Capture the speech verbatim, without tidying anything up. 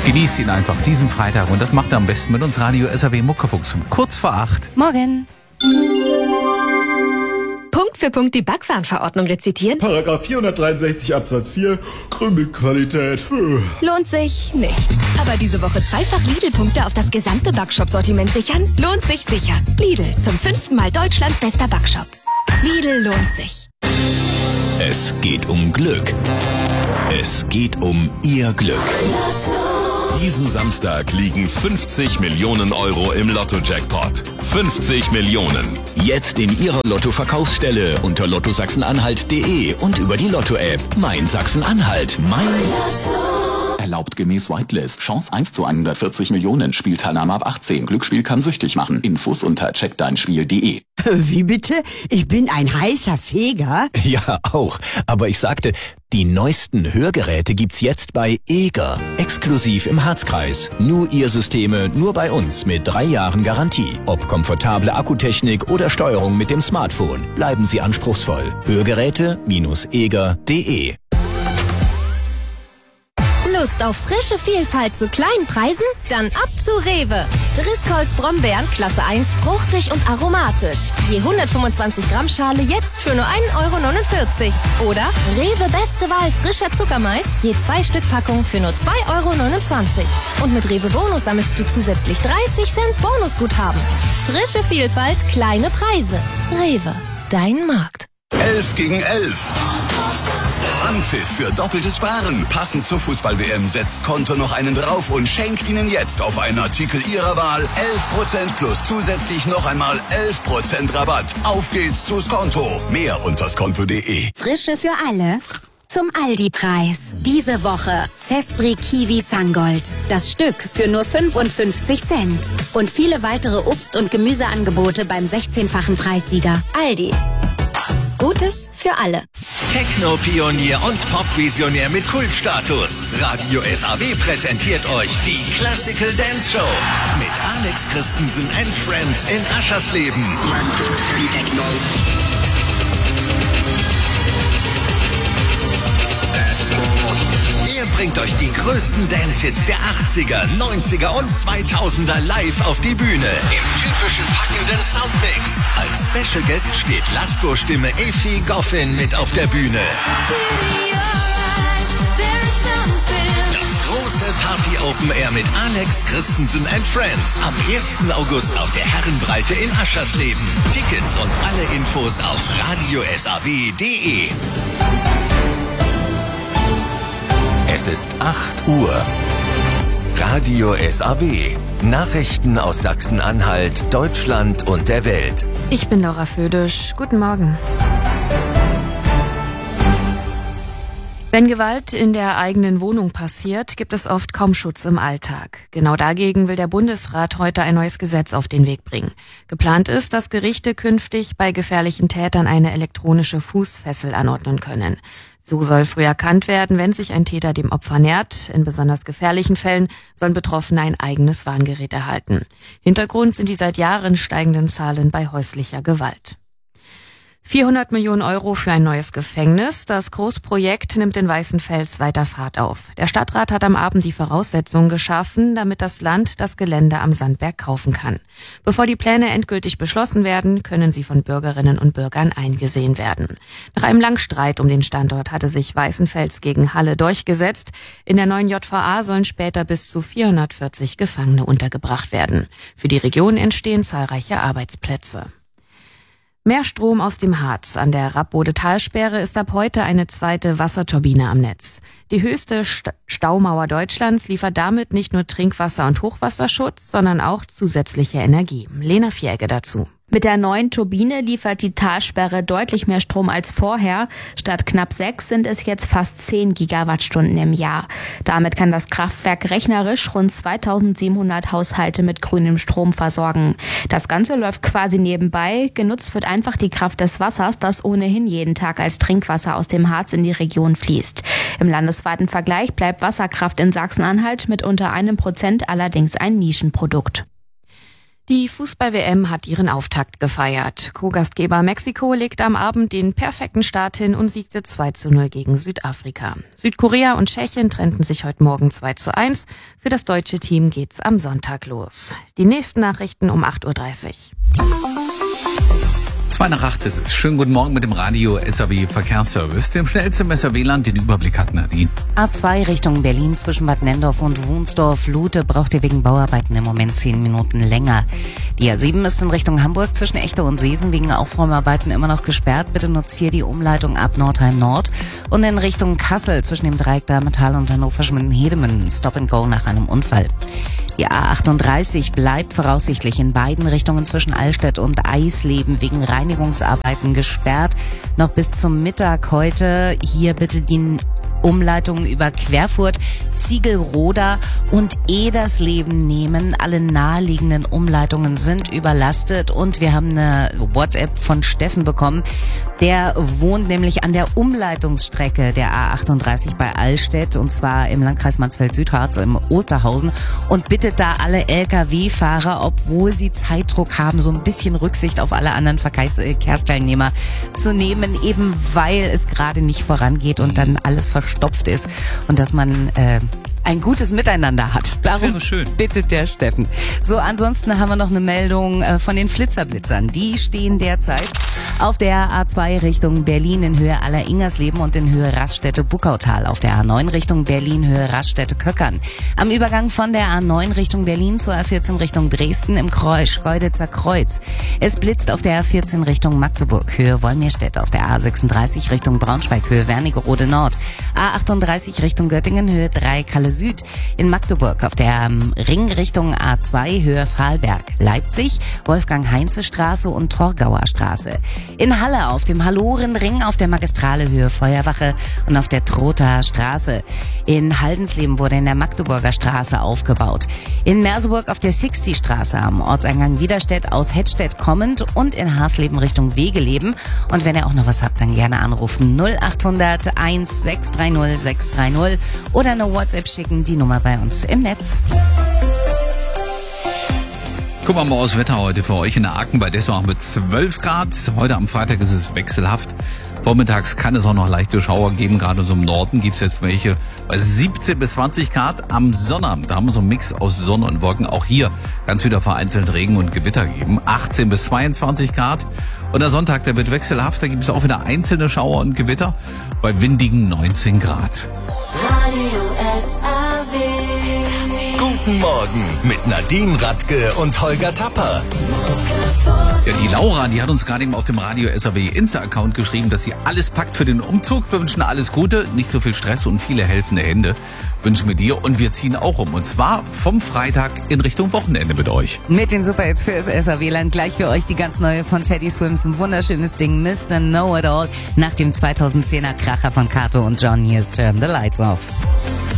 Genießt ihn einfach diesen Freitag und das macht er am besten mit uns Radio S A W Muckefuchs um kurz vor acht. Morgen. Punkt für Punkt die Backwarenverordnung rezitieren? Paragraph vierhundertdreiundsechzig Absatz vier, Krümelqualität. Lohnt sich nicht. Aber diese Woche zweifach Lidl-Punkte auf das gesamte Backshop-Sortiment sichern? Lohnt sich sicher. Lidl, zum fünften Mal Deutschlands bester Backshop. Lidl lohnt sich. Es geht um Glück. Es geht um Ihr Glück. Diesen Samstag liegen fünfzig Millionen Euro im Lotto-Jackpot. fünfzig Millionen. Jetzt in Ihrer Lotto-Verkaufsstelle unter lotto sachsen-anhalt punkt de und über die Lotto-App. Mein Sachsen-Anhalt. Mein Lotto. Erlaubt gemäß Whitelist. Chance eins zu hundertvierzig Millionen. Spielteilnahme ab achtzehn. Glücksspiel kann süchtig machen. Infos unter check dein spiel punkt de. Wie bitte? Ich bin ein heißer Feger? Ja, auch. Aber ich sagte, die neuesten Hörgeräte gibt's jetzt bei Eger. Exklusiv im Harzkreis. Nur Ihr Systeme, nur bei uns mit drei Jahren Garantie. Ob komfortable Akkutechnik oder Steuerung mit dem Smartphone. Bleiben Sie anspruchsvoll. Hörgeräte eger punkt de. Lust auf frische Vielfalt zu kleinen Preisen? Dann ab zu Rewe. Driscolls Brombeeren Klasse eins, fruchtig und aromatisch. Je hundertfünfundzwanzig Gramm Schale jetzt für nur ein Euro neunundvierzig. Oder Rewe Beste Wahl frischer Zuckermais, je zwei Stück Packung für nur zwei Euro neunundzwanzig. Und mit Rewe Bonus sammelst du zusätzlich dreißig Cent Bonusguthaben. Frische Vielfalt, kleine Preise. Rewe, dein Markt. elf gegen elf. Anpfiff für doppeltes Sparen. Passend zur Fußball-W M setzt Konto noch einen drauf und schenkt Ihnen jetzt auf einen Artikel Ihrer Wahl elf Prozent plus zusätzlich noch einmal elf Prozent Rabatt. Auf geht's zu Skonto. Mehr unter skonto punkt de. Frische für alle. Zum Aldi-Preis. Diese Woche Cespri Kiwi Sangold. Das Stück für nur fünfundfünfzig Cent. Und viele weitere Obst- und Gemüseangebote beim sechzehnfachen Preissieger. Aldi. Gutes für alle. Techno-Pionier und Pop-Visionär mit Kultstatus. Radio S A W präsentiert euch die Classical Dance Show mit Alex Christensen and Friends in Aschersleben. Er bringt euch die größten Dance-Hits der achtziger, neunziger und zweitausender live auf die Bühne. Im typischen packenden Soundmix. Als Special Guest steht Lasko-Stimme Effi Goffin mit auf der Bühne. Das große Party-Open Air mit Alex Christensen and Friends. Am ersten August auf der Herrenbreite in Aschersleben. Tickets und alle Infos auf radio s a w punkt de. Es ist acht Uhr. Radio S A W. Nachrichten aus Sachsen-Anhalt, Deutschland und der Welt. Ich bin Laura Födisch. Guten Morgen. Wenn Gewalt in der eigenen Wohnung passiert, gibt es oft kaum Schutz im Alltag. Genau dagegen will der Bundesrat heute ein neues Gesetz auf den Weg bringen. Geplant ist, dass Gerichte künftig bei gefährlichen Tätern eine elektronische Fußfessel anordnen können. So soll früh erkannt werden, wenn sich ein Täter dem Opfer nähert. In besonders gefährlichen Fällen sollen Betroffene ein eigenes Warngerät erhalten. Hintergrund sind die seit Jahren steigenden Zahlen bei häuslicher Gewalt. vierhundert Millionen Euro für ein neues Gefängnis. Das Großprojekt nimmt in Weißenfels weiter Fahrt auf. Der Stadtrat hat am Abend die Voraussetzungen geschaffen, damit das Land das Gelände am Sandberg kaufen kann. Bevor die Pläne endgültig beschlossen werden, können sie von Bürgerinnen und Bürgern eingesehen werden. Nach einem langen Streit um den Standort hatte sich Weißenfels gegen Halle durchgesetzt. In der neuen J V A sollen später bis zu vierhundertvierzig Gefangene untergebracht werden. Für die Region entstehen zahlreiche Arbeitsplätze. Mehr Strom aus dem Harz. An der Rappbode-Talsperre ist ab heute eine zweite Wasserturbine am Netz. Die höchste St- Staumauer Deutschlands liefert damit nicht nur Trinkwasser- und Hochwasserschutz, sondern auch zusätzliche Energie. Lena Vieregge dazu. Mit der neuen Turbine liefert die Talsperre deutlich mehr Strom als vorher. Statt knapp sechs sind es jetzt fast zehn Gigawattstunden im Jahr. Damit kann das Kraftwerk rechnerisch rund zweitausendsiebenhundert Haushalte mit grünem Strom versorgen. Das Ganze läuft quasi nebenbei. Genutzt wird einfach die Kraft des Wassers, das ohnehin jeden Tag als Trinkwasser aus dem Harz in die Region fließt. Im landesweiten Vergleich bleibt Wasserkraft in Sachsen-Anhalt mit unter einem Prozent allerdings ein Nischenprodukt. Die Fußball-W M hat ihren Auftakt gefeiert. Co-Gastgeber Mexiko legte am Abend den perfekten Start hin und siegte zwei zu null gegen Südafrika. Südkorea und Tschechien trennten sich heute Morgen zwei zu eins. Für das deutsche Team geht's am Sonntag los. Die nächsten Nachrichten um acht Uhr dreißig. Zwei nach acht ist es. Schönen guten Morgen mit dem Radio S A W Verkehrsservice. Dem schnellsten im S A W-Land. Den Überblick hat Nadine. A zwei Richtung Berlin zwischen Bad Nenndorf und Wunsdorf-Lute braucht ihr wegen Bauarbeiten im Moment zehn Minuten länger. Die A sieben ist in Richtung Hamburg zwischen Echte und Seesen wegen Aufräumarbeiten immer noch gesperrt. Bitte nutzt hier die Umleitung ab Nordheim Nord. Und in Richtung Kassel zwischen dem Dreieck Darmetal und Hannover Schmitten-Hedemünden Stop and Go nach einem Unfall. Die A achtunddreißig bleibt voraussichtlich in beiden Richtungen zwischen Allstedt und Eisleben wegen Reinigungsarbeiten gesperrt. Noch bis zum Mittag heute. Hier bitte die Umleitungen über Querfurt, Ziegelroda und Edersleben nehmen. Alle naheliegenden Umleitungen sind überlastet und wir haben eine WhatsApp von Steffen bekommen. Der wohnt nämlich an der Umleitungsstrecke der A achtunddreißig bei Allstedt und zwar im Landkreis Mansfeld-Südharz im Osterhausen und bittet da alle L K W-Fahrer, obwohl sie Zeitdruck haben, so ein bisschen Rücksicht auf alle anderen Verkehrsteilnehmer zu nehmen, eben weil es gerade nicht vorangeht und dann alles verstopft ist und dass man äh, ein gutes Miteinander hat. Darum bittet der Steffen. So, ansonsten haben wir noch eine Meldung äh, von den Flitzerblitzern. Die stehen derzeit auf der A zwei Richtung Berlin in Höhe Aller-Ingersleben und in Höhe Raststätte-Buckautal. Auf der A neun Richtung Berlin Höhe Raststätte-Köckern. Am Übergang von der A neun Richtung Berlin zur A vierzehn Richtung Dresden im Kreuz, Schkeuditzer Kreuz. Es blitzt auf der A vierzehn Richtung Magdeburg Höhe Wolmirstedt. Auf der A sechsunddreißig Richtung Braunschweig Höhe Wernigerode Nord. A achtunddreißig Richtung Göttingen Höhe drei Kalle Süd. In Magdeburg auf der ähm, Ring Richtung A zwei Höhe Fahlberg. Leipzig Wolfgang-Heinze-Straße und Torgauer Straße. In Halle auf dem Hallorenring auf der Magistrale Höhe Feuerwache und auf der Trothaer Straße. In Haldensleben wurde in der Magdeburger Straße aufgebaut. In Merseburg auf der Sixty-Straße am Ortseingang Widerstedt aus Hettstedt kommend und in Harsleben Richtung Wegeleben. Und wenn ihr auch noch was habt, dann gerne anrufen null achthundert eins sechs drei null sechs drei null oder eine WhatsApp schicken, die Nummer bei uns im Netz. Gucken wir mal aufs Wetter heute für euch in der Aachen bei Dessau mit zwölf Grad. Heute am Freitag ist es wechselhaft. Vormittags kann es auch noch leichte Schauer geben, gerade so im Norden gibt es jetzt welche bei siebzehn bis zwanzig Grad. Am Sonnabend, da haben wir so einen Mix aus Sonne und Wolken. Auch hier kann es wieder vereinzelt Regen und Gewitter geben. achtzehn bis zweiundzwanzig Grad. Und der Sonntag, der wird wechselhaft, da gibt es auch wieder einzelne Schauer und Gewitter bei windigen neunzehn Grad. Radio S A W. Guten Morgen mit Nadine Radke und Holger Tapper. Ja, die Laura, die hat uns gerade eben auf dem Radio S A W Insta-Account geschrieben, dass sie alles packt für den Umzug. Wir wünschen alles Gute, nicht so viel Stress und viele helfende Hände wünschen wir dir. Und wir ziehen auch um. Und zwar vom Freitag in Richtung Wochenende mit euch. Mit den Super-Hits für das S A W-Land. Gleich für euch die ganz neue von Teddy Swims. Ein wunderschönes Ding, Mister Know-It-All. Nach dem zweitausendzehner Kracher von Kato und John. Here's Turn the Lights Off.